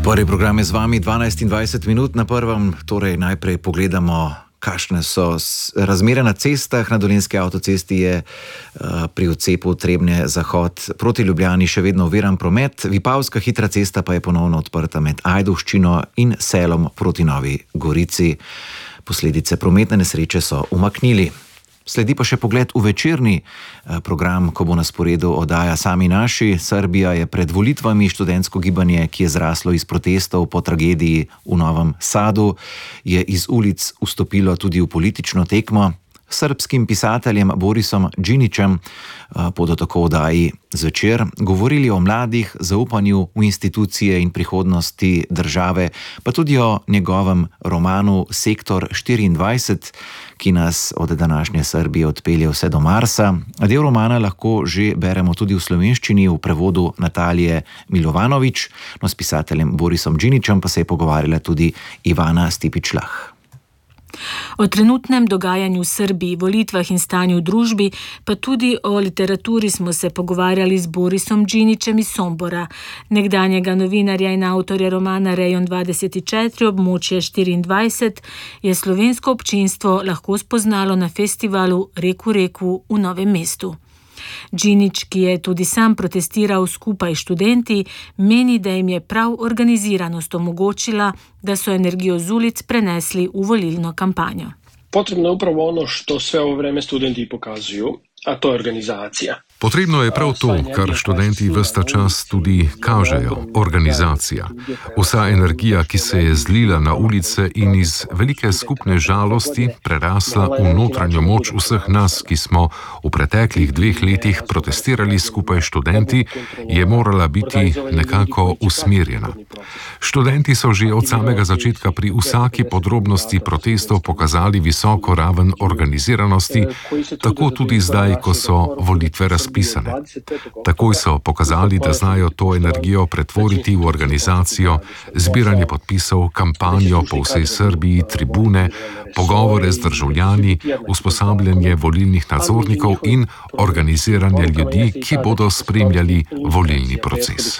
Prvi program je z vami 12 in 20 minut. Na prvem torej najprej pogledamo, kakšne so razmere na cestah. Na Dolenjski avtocesti je pri odcepu Trebnje-Zahod proti Ljubljani še vedno oviran promet. Vipavska hitra cesta pa je ponovno odprta med Ajdovščino in Selom proti Novi Gorici. Posledice prometne nesreče so umaknili. Sledi pa še pogled v večerni program, ko bo na sporedu oddaja Sami naši. Srbija je pred volitvami. Študentsko gibanje, ki je zraslo iz protestov po tragediji v Novem Sadu, je iz ulic vstopilo tudi v politično tekmo. Srbskim pisateljem Borisom Džinićem bodo tako v oddaji Zvečer govorili o mladih, zaupanju v institucije in prihodnosti države, pa tudi o njegovem romanu Sektor 24, ki nas od današnje Srbije odpelje vse do Marsa. Del romana lahko že beremo tudi v slovenščini v prevodu Natalije Milovanovič. No, s pisateljem Borisom Džinićem pa se je pogovarjala tudi Ivana Stipič-Lah. O trenutnem dogajanju v Srbiji, volitvah in stanju v družbi, pa tudi o literaturi smo se pogovarjali z Borisom Džinićem iz Sombora, nekdanjega novinarja in avtorja romana Rejon 24, območje 24, je slovensko občinstvo lahko spoznalo na festivalu Reku reku v Novem mestu. Džinić, ki je tudi sam protestiral skupaj s študenti, meni, da jim je prav organiziranost omogočila, da so energijo z ulic prenesli v volilno kampanjo. Potrebno je upravo ono što sve ovo vreme studenti pokazuju, a to je organizacija. Potrebno je prav to, kar študenti ves ta čas tudi kažejo, organizacija. Vsa energija, ki se je zlila na ulice in iz velike skupne žalosti prerasla v notranjo moč vseh nas, ki smo v preteklih 2 letih protestirali skupaj s študenti, je morala biti nekako usmerjena. Študenti so že od samega začetka pri vsaki podrobnosti protestov pokazali visoko raven organiziranosti, tako tudi zdaj, ko so volitve razpisane. Takoj so pokazali, da znajo to energijo pretvoriti v organizacijo, zbiranje podpisov, kampanjo po vsej Srbiji, tribune, pogovore z državljani, usposabljanje volilnih nadzornikov in organiziranje ljudi, ki bodo spremljali volilni proces.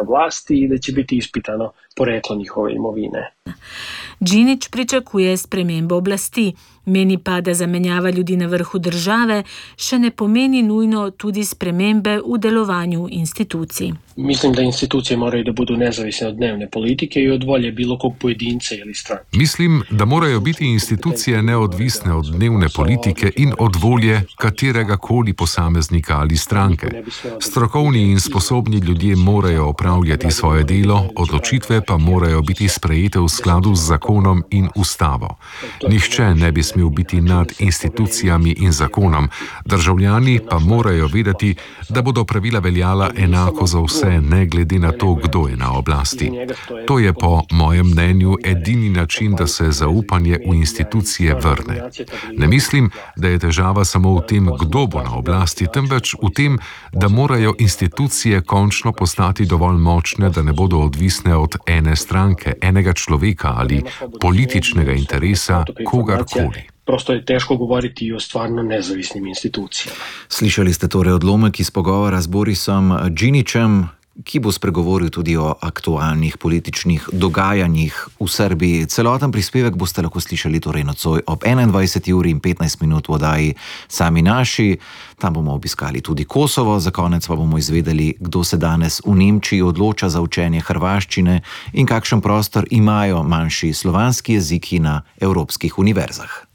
Džinić pričakuje spremembo oblasti, meni pa, da zamenjava ljudi na vrhu države še ne pomeni nujno tudi spremembe v delovanju institucij. Mislim, da institucije morajo da budu nezavisne od dnevne politike i od volje bilo kog pojedinca ili stranke. Mislim, da morajo biti institucije neodvisne od dnevne politike in od volje katerega koli posameznika ali stranke. Strokovni in sposobni ljudje morajo opravljati svoje delo, odločitve pa morajo biti sprejete v skladu z zakonom in ustavo. Nihče ne bi smel biti nad institucijami in zakonom, državljani pa morajo vedeti, da bodo pravila veljala enako za vse, ne glede na to, kdo je na oblasti. To je po mojem mnenju edini način, da se zaupanje v institucije vrne. Ne mislim, da je težava samo v tem, kdo bo na oblasti, temveč v tem, da morajo institucije končno postati dovolj močne, da ne bodo odvisne od ene stranke, enega človeka ali političnega interesa kogarkoli. Prosto je teško govoriti o stvarno nezavisnim institucijama. Slišali ste torej odlomek iz pogovora z Borisom Džinićem, ki bo spregovoril tudi o aktualnih političnih dogajanjih v Srbiji. Celoten prispevek boste lahko slišali torej nocoj ob 21:15 v oddaji Sami naši. Tam bomo obiskali tudi Kosovo, za konec pa bomo izvedeli, kdo se danes v Nemčiji odloča za učenje hrvaščine in kakšen prostor imajo manjši slovanski jeziki na evropskih univerzah.